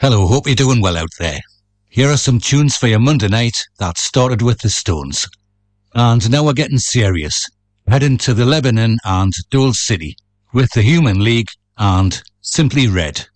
Hello, hope you're doing well out there. Here are some tunes for your Monday night that started with the Stones. And now we're getting serious, heading to the Lebanon and Dole City with the Human League and Simply Red.